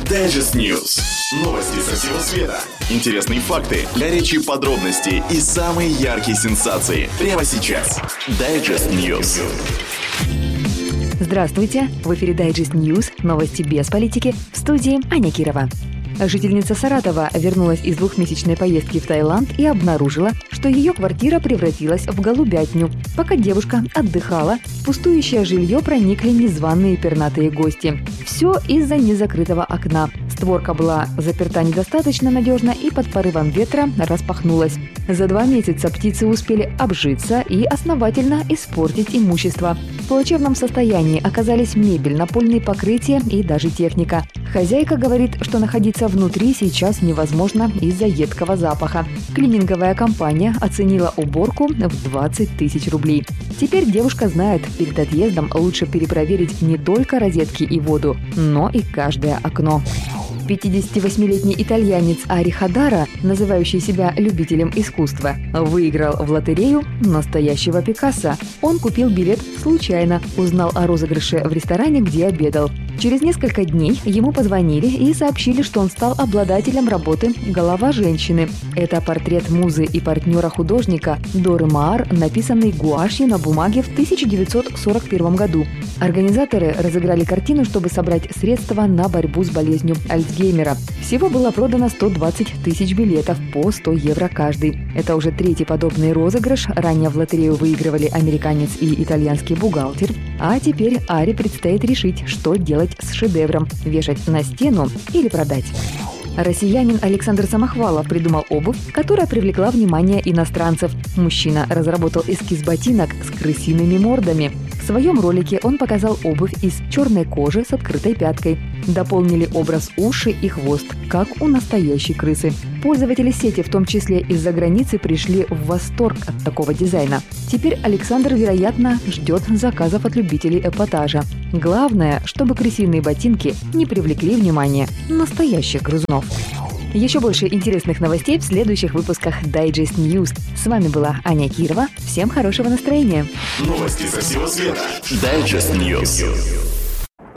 Digest News. Новости со всего света. Интересные факты, горячие подробности и самые яркие сенсации. Прямо сейчас. Digest News. Здравствуйте! В эфире Digest News. Новости без политики. В студии Аня Кирова. Жительница Саратова вернулась из двухмесячной поездки в Таиланд и обнаружила, что ее квартира превратилась в голубятню. Пока девушка отдыхала, в пустующее жилье проникли незваные пернатые гости. Все из-за незакрытого окна. Створка была заперта недостаточно надежно и под порывом ветра распахнулась. За 2 месяца птицы успели обжиться и основательно испортить имущество. В плачевном состоянии оказались мебель, напольные покрытия и даже техника. Хозяйка говорит, что находиться внутри сейчас невозможно из-за едкого запаха. Клининговая компания оценила уборку в 20 тысяч рублей. Теперь девушка знает, перед отъездом лучше перепроверить не только розетки и воду, но и каждое окно. 58-летний итальянец Ари Хадара, называющий себя любителем искусства, выиграл в лотерею настоящего Пикассо. Он купил билет случайно, узнал о розыгрыше в ресторане, где обедал. Через несколько дней ему позвонили и сообщили, что он стал обладателем работы «Голова женщины». Это портрет музы и партнера художника Доры Маар, написанный гуашью на бумаге в 1941 году. Организаторы разыграли картину, чтобы собрать средства на борьбу с болезнью Альцгеймера. Всего было продано 120 тысяч билетов по 100 евро каждый. Это уже 3-й подобный розыгрыш. Ранее в лотерею выигрывали американец и итальянский бухгалтер. А теперь Ари предстоит решить, что делать с шедевром – вешать на стену или продать. Россиянин Александр Самохвалов придумал обувь, которая привлекла внимание иностранцев. Мужчина разработал эскиз ботинок с крысиными мордами. В своем ролике он показал обувь из черной кожи с открытой пяткой. Дополнили образ уши и хвост, как у настоящей крысы. Пользователи сети, в том числе из-за границы, пришли в восторг от такого дизайна. Теперь Александр, вероятно, ждет заказов от любителей эпатажа. Главное, чтобы крысиные ботинки не привлекли внимание настоящих грызунов. Еще больше интересных новостей в следующих выпусках Digest News. С вами была Аня Кирова. Всем хорошего настроения. Новости со всего света. Digest News.